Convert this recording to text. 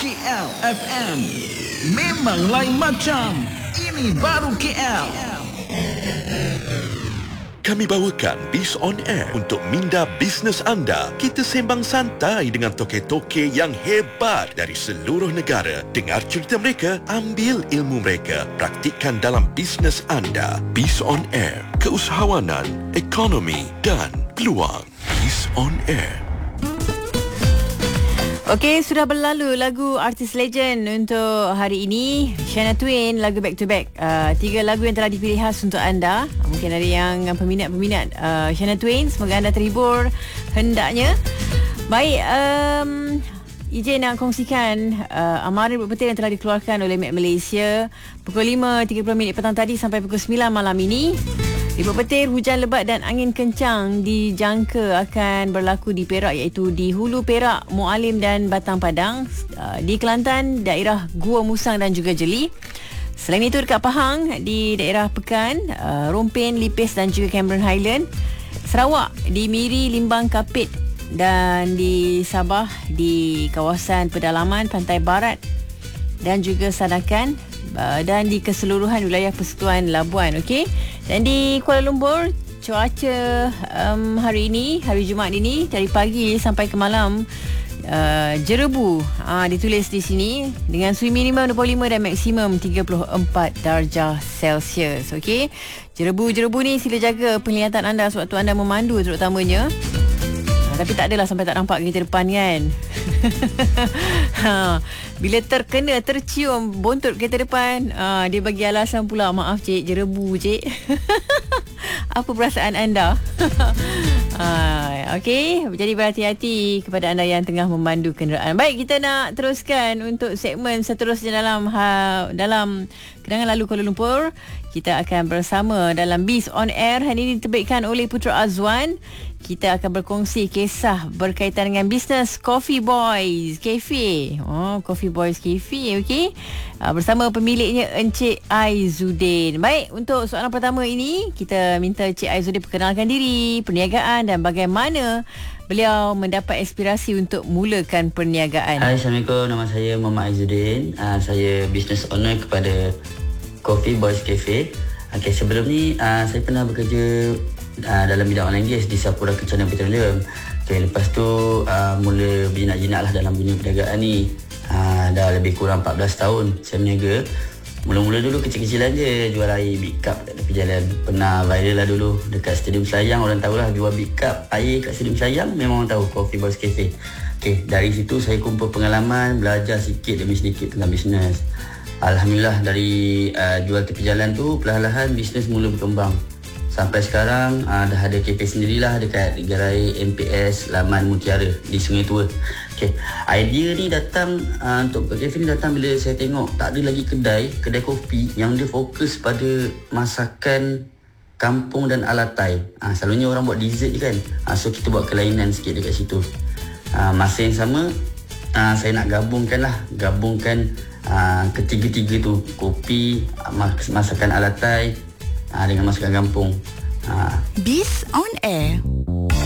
KL FM. Memang lain macam. Ini baru KL. Kami bawakan Biz on Air untuk minda bisnes anda. Kita sembang santai dengan toke-toke yang hebat dari seluruh negara. Dengar cerita mereka, ambil ilmu mereka, praktikkan dalam bisnes anda. Biz on Air, keusahawanan, ekonomi dan peluang. Biz on Air. Okey, sudah berlalu lagu artis legend untuk hari ini. Shania Twain, lagu back to back. 3 lagu yang telah dipilih khas untuk anda. Mungkin ada yang peminat-peminat Shania Twain. Semoga anda terhibur hendaknya. Baik, Ijin nak kongsikan amaran berpetir yang telah dikeluarkan oleh Met Malaysia pukul 5.30 petang tadi sampai pukul 9 malam ini. Ribut petir, hujan lebat dan angin kencang dijangka akan berlaku di Perak, iaitu di Hulu Perak, Mualim dan Batang Padang, di Kelantan, daerah Gua Musang dan juga Jeli. Selain itu dekat Pahang, di daerah Pekan, Rompin, Lipis dan juga Cameron Highland. Sarawak, di Miri, Limbang, Kapit dan di Sabah, di kawasan pedalaman Pantai Barat dan juga Sadakan, dan di keseluruhan wilayah Persekutuan Labuan. Okey. Dan di Kuala Lumpur, cuaca hari ini, hari Jumaat ini, dari pagi sampai ke malam, jerebu ditulis di sini, dengan suhu minimum 25 dan maksimum 34 darjah Celsius. Okey. Jerebu ni sila jaga penglihatan anda sewaktu anda memandu terutamanya. Tapi tak adalah sampai tak nampak kereta depan kan. Bila tercium bontot kereta depan, dia bagi alasan pula, maaf cik, jerebu cik. Apa perasaan anda? Okey, jadi berhati-hati kepada anda yang tengah memandu kenderaan. Baik, kita nak teruskan untuk segmen seterusnya dalam Kenangan Lalu Kuala Lumpur. Kita akan bersama dalam Biz on Air. Hari ini diterbitkan oleh Putra Azwan. Kita akan berkongsi kisah berkaitan dengan bisnes Coffee Boys Cafe. Coffee Boys Cafe, okey. Bersama pemiliknya Encik Aizudin. Baik, untuk soalan pertama ini, kita minta Encik Aizudin perkenalkan diri, perniagaan dan bagaimana beliau mendapat inspirasi untuk mulakan perniagaan. Hai, Assalamualaikum. Nama saya Muhammad Aizudin. Saya business owner kepada Coffee Boys Cafe. Okay, sebelum ni saya pernah bekerja dalam bidang oil and gas di Sapura Kencana Petroleum. Okay, lepas tu mula berjinak-jinak lah dalam dunia perniagaan ni. Dah lebih kurang 14 tahun saya berniaga. Mula-mula dulu kecil-kecilan je, jual air big cup kat tepi jalan. Pernah viral lah dulu dekat Stadium Selayang. Orang tahulah jual big cup air kat Stadium Selayang, memang orang tahu Coffee Boys Cafe. Okay, dari situ saya kumpul pengalaman, belajar sikit demi sedikit tentang bisnes. Alhamdulillah, dari jual tepi jalan tu, perlahan-lahan bisnes mula berkembang. Sampai sekarang dah ada kafe sendirilah dekat gerai MPS Laman Mutiara di Sungai Tua. Okay. Idea ni datang untuk buka kafe ni datang bila saya tengok tak ada lagi kedai kopi yang dia fokus pada masakan kampung dan alatai. Selalunya orang buat dessert je kan. So kita buat kelainan sikit dekat situ. Masa yang sama saya nak gabungkan ketiga-tiga tu, kopi, masakan alatai dengan masakan kampung. Biz on Air